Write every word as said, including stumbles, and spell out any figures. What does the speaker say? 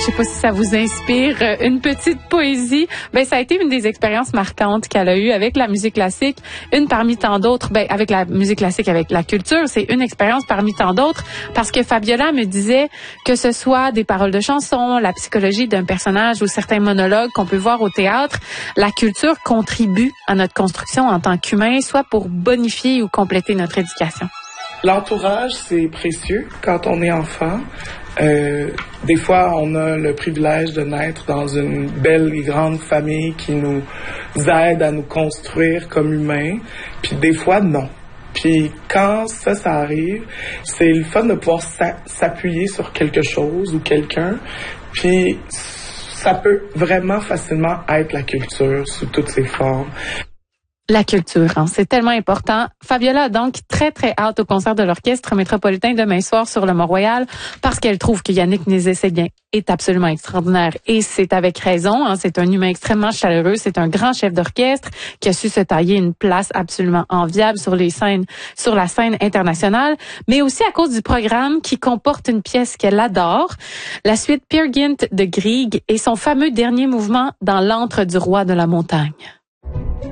Je sais pas si ça vous inspire euh, une petite poésie. Ben ça a été une des expériences marquantes qu'elle a eues avec la musique classique, une parmi tant d'autres. Ben avec la musique classique, avec la culture, c'est une expérience parmi tant d'autres parce que Fabiola me disait que ce soit des paroles de chansons, la psychologie d'un personnage ou certains monologues qu'on peut voir au théâtre, la culture contribue à notre construction en tant qu'humain, soit pour bonifier ou compléter notre éducation. L'entourage, c'est précieux quand on est enfant. Euh, des fois, on a le privilège de naître dans une belle et grande famille qui nous aide à nous construire comme humains. Puis des fois, non. Puis quand ça, ça arrive, c'est le fun de pouvoir s'appuyer sur quelque chose ou quelqu'un. Puis ça peut vraiment facilement être la culture sous toutes ses formes. La culture, hein, c'est tellement important. Fabiola a donc très, très hâte au concert de l'Orchestre métropolitain demain soir sur le Mont-Royal parce qu'elle trouve que Yannick Nézet-Séguin est absolument extraordinaire. Et c'est avec raison. Hein, c'est un humain extrêmement chaleureux. C'est un grand chef d'orchestre qui a su se tailler une place absolument enviable sur les scènes, sur la scène internationale, mais aussi à cause du programme qui comporte une pièce qu'elle adore, la suite Peer Gynt de Grieg et son fameux dernier mouvement dans l'antre du roi de la montagne.